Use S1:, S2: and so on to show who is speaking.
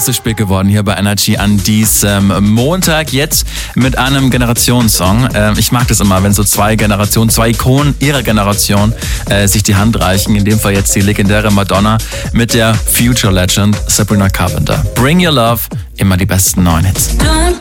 S1: zu spät geworden hier bei Energy an diesem Montag. Jetzt mit einem Generationssong. Ich mag das immer, wenn so zwei Ikonen ihrer Generation sich die Hand reichen. In dem Fall jetzt die legendäre Madonna mit der Future Legend Sabrina Carpenter. Bring Your Love, immer die besten neuen Hits.